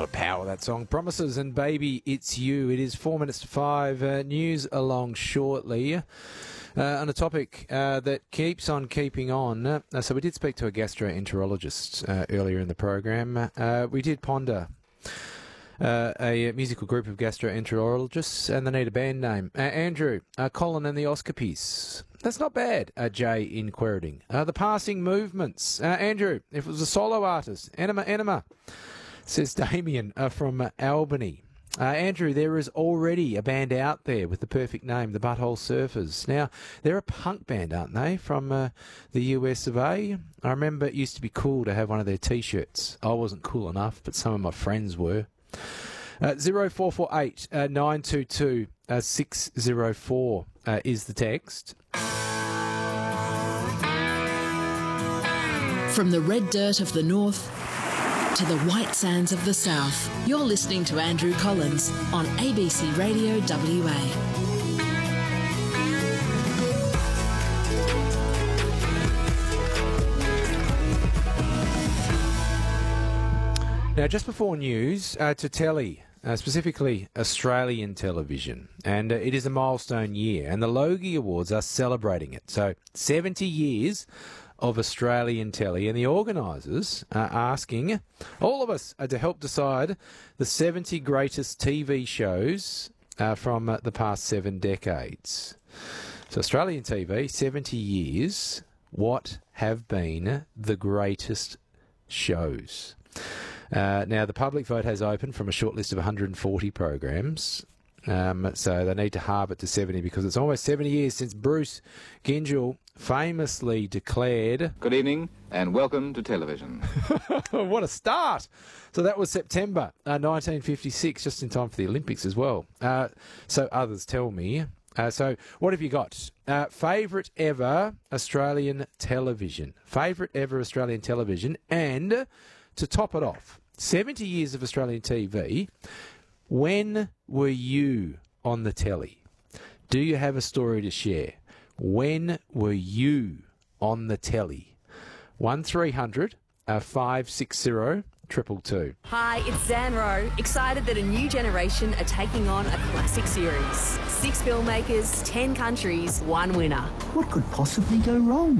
lot of power, that song. Promises and Baby, It's You. It is 4 minutes to 5. News along shortly on a topic that keeps on keeping on. So we did speak to a gastroenterologist earlier in the program. We did ponder a musical group of gastroenterologists, and they need a band name. Andrew, Colin and the Oscopies. That's not bad, Jay in Querding. The Passing Movements. Andrew, if it was a solo artist, Enema, says Damien from Albany. Andrew, there is already a band out there with the perfect name, the Butthole Surfers. Now, they're a punk band, aren't they, from the US of A? I remember it used to be cool to have one of their T-shirts. I wasn't cool enough, but some of my friends were. 0448 922 604 is the text. From the red dirt of the north to the white sands of the south, you're listening to Andrew Collins on ABC Radio WA. Now, just before news, to telly, specifically Australian television, and it is a milestone year, and the Logie Awards are celebrating it. So, 70 years of Australian telly, and the organisers are asking all of us to help decide the 70 greatest TV shows from the past 7 decades. So, Australian TV, 70 years, what have been the greatest shows? Now, the public vote has opened from a short list of 140 programs. So they need to halve it to 70 because it's almost 70 years since Bruce Gyngell famously declared... Good evening and welcome to television. What a start! So that was September 1956, just in time for the Olympics as well. So others tell me. So what have you got? Favourite ever Australian television. Favourite ever Australian television. And to top it off, 70 years of Australian TV... When were you on the telly? Do you have a story to share? When were you on the telly? 1300 560 222. Hi, it's Zan Rowe. Excited that a new generation are taking on a classic series. 6 filmmakers, 10 countries, 1 winner. What could possibly go wrong?